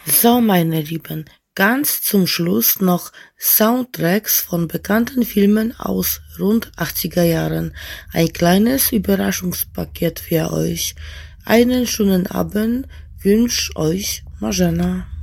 So, meine Lieben, ganz zum Schluss noch Soundtracks von bekannten Filmen aus rund 80er Jahren. Ein kleines Überraschungspaket für euch. Einen schönen Abend wünscht euch Marzena.